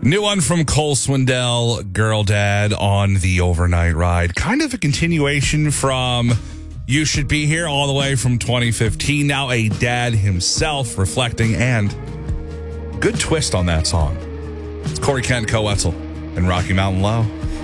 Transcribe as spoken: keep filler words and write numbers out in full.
New one from Cole Swindell, Girl Dad on the Overnight Ride. Kind of a continuation from You Should Be Here all the way from twenty fifteen. Now a dad himself reflecting, and good twist on that song. It's Corey Kent, Co-Wetzel, and Rocky Mountain Low.